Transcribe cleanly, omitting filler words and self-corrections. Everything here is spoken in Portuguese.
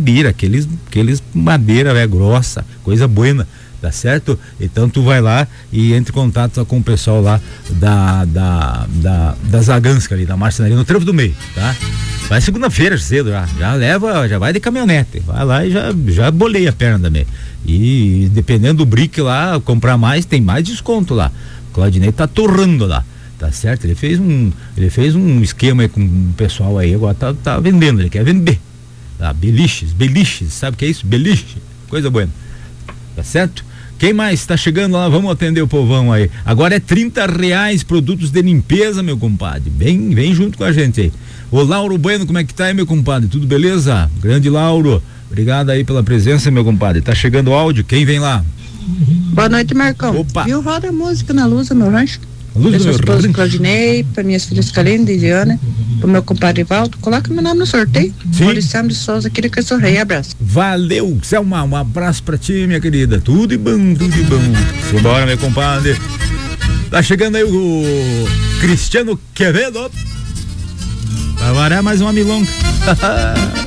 madeira, aqueles madeira grossa, coisa buena, tá certo? Então tu vai lá e entra em contato com o pessoal lá da Zagansca ali, da marcenaria, no Trevo do Meio, tá? Vai segunda-feira cedo, já vai de caminhonete, vai lá e já bolei a perna também. E dependendo do brick lá, comprar mais, tem mais desconto lá. O Claudinei tá torrando lá, tá certo? Ele fez um esquema aí com o pessoal aí, agora tá vendendo, ele quer vender. Tá? Beliches, sabe o que é isso? Beliche, coisa boa, tá certo? Quem mais tá chegando lá? Vamos atender o povão aí. Agora é R$30 produtos de limpeza, meu compadre. Vem junto com a gente aí. Ô Lauro Bueno, como é que tá aí, meu compadre? Tudo beleza? Grande Lauro, obrigado aí pela presença, meu compadre. Tá chegando o áudio, quem vem lá? Boa noite, Marcão. Opa. Viu, roda a música na luz do meu rancho? Luz do meu rancho. Claudinei, para minhas filhas Kalene e Diana, pro meu compadre Valdo. Coloca meu nome no sorteio. Mauriciano de Souza, aqui de Cristo Rei. Abraço. Valeu, Selma, um abraço pra ti, minha querida. Tudo de bom. Simbora, meu compadre. Tá chegando aí o Cristiano Quevedo. Vai variar mais uma milonga.